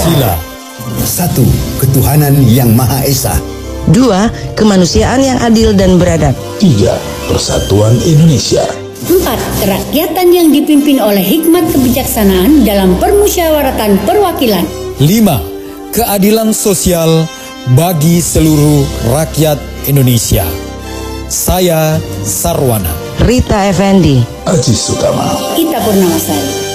Pancasila. 1. Ketuhanan Yang Maha Esa. 2. Kemanusiaan yang adil dan beradab. 3. Persatuan Indonesia. 4. Kerakyatan yang dipimpin oleh hikmat kebijaksanaan dalam permusyawaratan perwakilan. 5. Keadilan sosial bagi seluruh rakyat Indonesia. Saya Sarwana. Rita Effendi. Aziz Sutama. Ita Purnamasari.